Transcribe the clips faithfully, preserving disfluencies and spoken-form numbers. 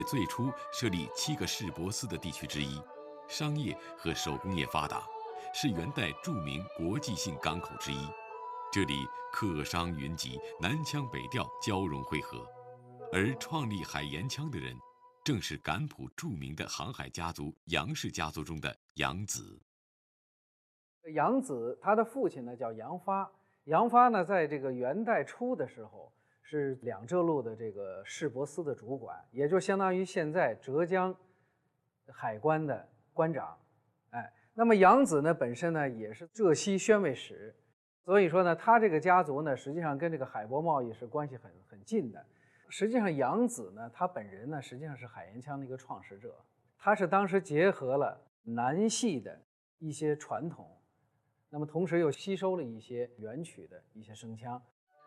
最初设立七个市舶司的地区之一，商业和手工业发达，是元代著名国际性港口之一。这里客商云集，南腔北调交融汇合。而创立海盐腔的人，正是感浦著名的航海家族杨氏家族中的杨子。 杨子他的父亲呢叫杨发，杨发呢在这个元代初的时候是两浙路的这个市舶司的主管，也就相当于现在浙江海关的关长。哎，那么杨子呢本身呢也是浙西宣慰使，所以说呢他这个家族呢实际上跟这个海舶贸易是关系很很近的。实际上杨子呢他本人呢实际上是海盐腔的一个创始者，他是当时结合了南系的一些传统，那么同时又吸收了一些元曲的一些声腔。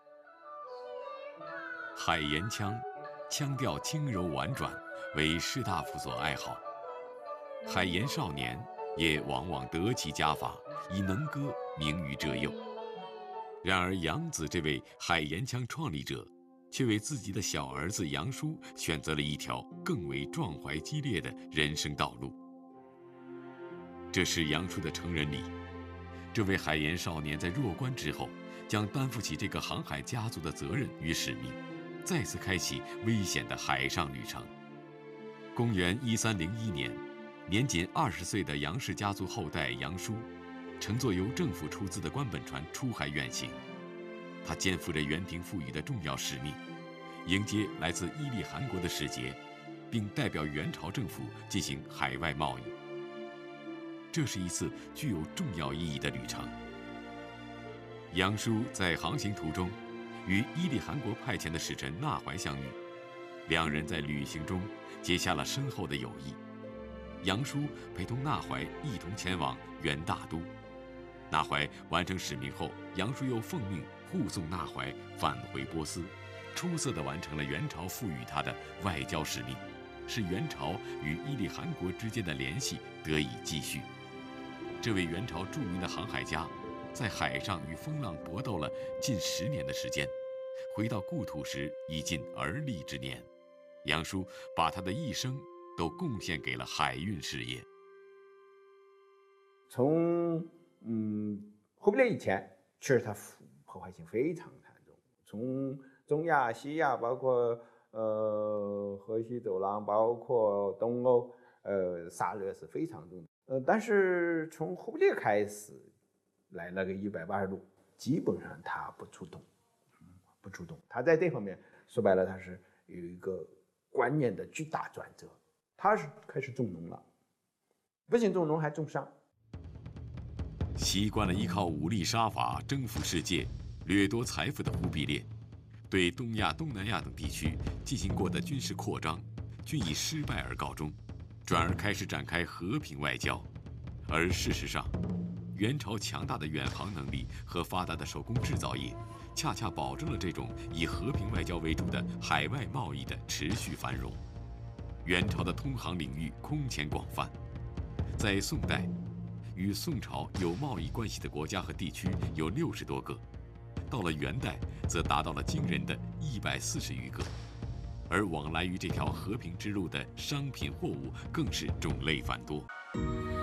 海盐腔，腔调轻柔婉转，为士大夫所爱好。海盐少年也往往得其家法，以能歌名于浙右。然而杨子这位海盐腔创立者，却为自己的小儿子杨叔选择了一条更为壮怀激烈的人生道路。这是杨叔的成人礼。这位海盐少年在弱冠之后，将担负起这个航海家族的责任与使命，再次开启危险的海上旅程。公元一三零一年，年仅二十岁的杨氏家族后代杨叔，乘坐由政府出资的官本船出海远行。他肩负着元廷赋予的重要使命，迎接来自伊利汗国的使节，并代表元朝政府进行海外贸易。这是一次具有重要意义的旅程。杨叔在航行途中，与伊利汗国派遣的使臣纳怀相遇，两人在旅行中结下了深厚的友谊。杨叔陪同纳怀一同前往元大都。纳怀完成使命后，杨叔又奉命护送纳怀返回波斯，出色地完成了元朝赋予他的外交使命，使元朝与伊利汗国之间的联系得以继续。这位元朝著名的航海家，在海上与风浪搏斗了近十年的时间，回到故土时已近而立之年。杨叔把他的一生都贡献给了海运事业。 从嗯忽必烈以前，其实它破坏性非常惨重。从中亚、西亚，包括呃河西走廊，包括东欧，呃杀掠是非常重的。呃，但是从忽必烈开始来了个一百八十度，基本上他不出动，嗯，不出动。他在这方面说白了，他是有一个观念的巨大转折。他是开始重农了，不仅重农还重商。 习惯了依靠武力杀伐征服世界、掠夺财富的忽必烈，对东亚、东南亚等地区进行过的军事扩张，均以失败而告终，转而开始展开和平外交。而事实上，元朝强大的远航能力和发达的手工制造业，恰恰保证了这种以和平外交为主的海外贸易的持续繁荣。元朝的通航领域空前广泛，在宋代，与宋朝有贸易关系的国家和地区有六十多个，到了元代，则达到了惊人的一百四十余个，而往来于这条和平之路的商品货物更是种类繁多。